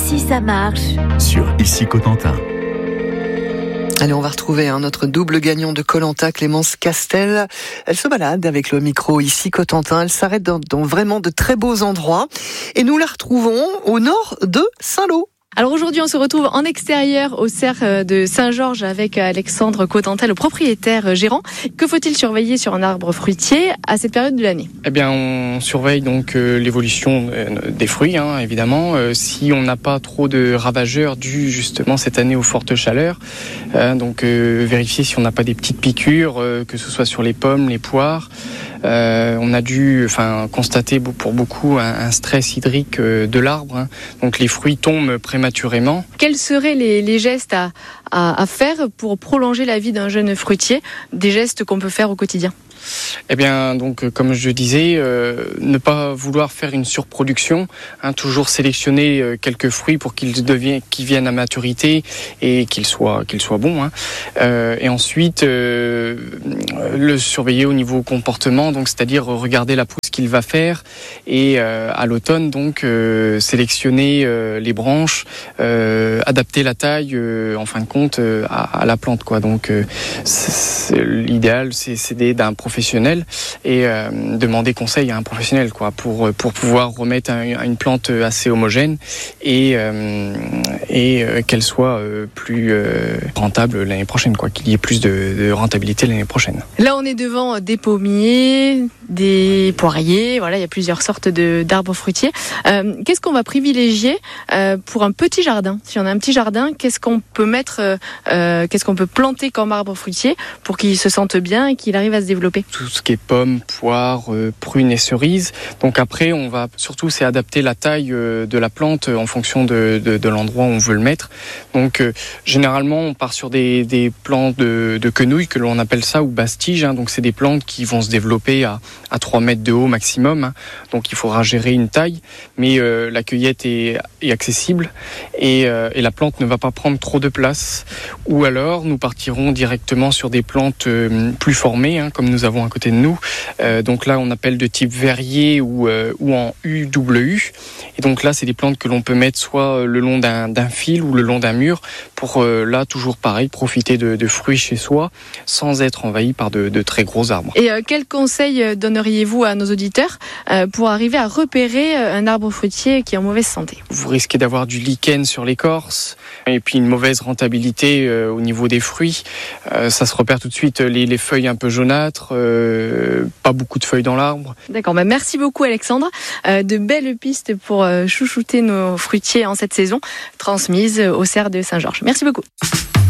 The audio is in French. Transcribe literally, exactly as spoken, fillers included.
Ici ça marche. Sur Ici Cotentin. Allez, on va retrouver hein, notre double gagnant de Koh-Lanta, Clémence Castel. Elle se balade avec le micro Ici Cotentin. Elle s'arrête dans, dans vraiment de très beaux endroits. Et nous la retrouvons au nord de Saint-Lô. Alors aujourd'hui, on se retrouve en extérieur au cerf de Saint-Georges avec Alexandre Cotentin, le propriétaire gérant. Que faut-il surveiller sur un arbre fruitier à cette période de l'année ? Eh bien, on surveille donc euh, l'évolution euh, des fruits, hein, évidemment. Euh, si on n'a pas trop de ravageurs dus justement cette année aux fortes chaleurs, euh, donc euh, vérifier si on n'a pas des petites piqûres, euh, que ce soit sur les pommes, les poires. Euh, on a dû, enfin, constater pour beaucoup un, un stress hydrique euh, de l'arbre. Hein. Donc les fruits tombent prématurément. Quels seraient les, les gestes à, à, à faire pour prolonger la vie d'un jeune fruitier ? Des gestes qu'on peut faire au quotidien ? Eh bien, donc, comme je disais, euh, ne pas vouloir faire une surproduction, hein, toujours sélectionner euh, quelques fruits pour qu'ils deviennent, qu'ils viennent à maturité et qu'ils soient, qu'ils soient bons. Hein. Euh, et ensuite, euh, le surveiller au niveau comportement, donc c'est-à-dire regarder la pousse qu'il va faire et euh, à l'automne, donc euh, sélectionner euh, les branches, euh, adapter la taille, euh, en fin de compte, euh, à, à la plante, quoi. Donc, euh, c'est, c'est, l'idéal, c'est, c'est d'aider d'un professionnel et euh, demander conseil à un professionnel quoi pour pour pouvoir remettre un, une plante assez homogène et euh, et euh, qu'elle soit euh, plus euh, rentable l'année prochaine quoi qu'il y ait plus de, de rentabilité l'année prochaine. Là on est devant des pommiers, des poiriers, voilà, il y a plusieurs sortes de d'arbres fruitiers. Euh, qu'est-ce qu'on va privilégier euh, pour un petit jardin ? Si on a un petit jardin, qu'est-ce qu'on peut mettre euh, qu'est-ce qu'on peut planter comme arbre fruitier pour qu'il se sente bien et qu'il arrive à se développer ? Tout ce qui est pommes, poires, euh, prunes et cerises. Donc après, on va surtout c'est adapter la taille euh, de la plante en fonction de, de, de l'endroit où on veut le mettre. Donc euh, généralement, on part sur des, des plants de, de quenouilles que l'on appelle ça ou bastiges. Hein. Donc c'est des plantes qui vont se développer à, à trois mètres de haut maximum. Hein. Donc il faudra gérer une taille, mais euh, la cueillette est, est accessible et, euh, et la plante ne va pas prendre trop de place. Ou alors nous partirons directement sur des plantes euh, plus formées, hein, comme nous avons à côté de nous. Euh, donc là, on appelle de type verrier ou, euh, ou en U W U. Et donc là, c'est des plantes que l'on peut mettre soit le long d'un, d'un fil ou le long d'un mur pour, euh, là, toujours pareil, profiter de, de fruits chez soi sans être envahi par de, de très gros arbres. Et euh, quels conseils donneriez-vous à nos auditeurs euh, pour arriver à repérer un arbre fruitier qui est en mauvaise santé ? Vous risquez d'avoir du lichen sur l'écorce et puis une mauvaise rentabilité euh, au niveau des fruits. Euh, ça se repère tout de suite, les, les feuilles un peu jaunâtres, Euh, pas beaucoup de feuilles dans l'arbre. D'accord, bah merci beaucoup Alexandre. Euh, de belles pistes pour euh, chouchouter nos fruitiers en cette saison, transmises au cerf de Saint-Georges. Merci beaucoup.